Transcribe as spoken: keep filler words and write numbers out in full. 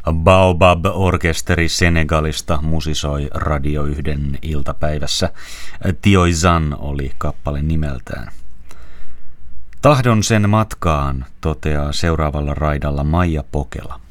Baobab-orkesteri Senegalista musisoi Radio yhden iltapäivässä. Tioizan oli kappale nimeltään. Tahdon sen matkaan, toteaa seuraavalla raidalla Maija Pokela.